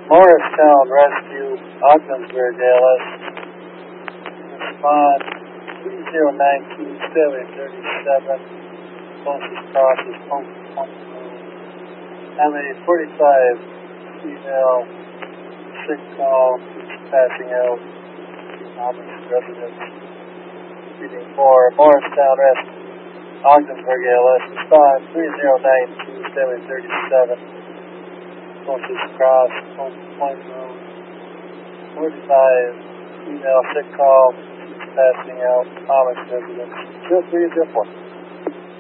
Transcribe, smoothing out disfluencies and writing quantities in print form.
Morristown Rescue, Ogdensburg, ALS. Respond 3092-737. Closest cross is Point. I'm a 45 female sick call, passing out. Amish residents. Reading 4, Morristown Rescue, Ogdensburg, ALS. Respond 3092-737. Closest cross, Point Road. 45 female sick call, passing out. Amish residents. 0304.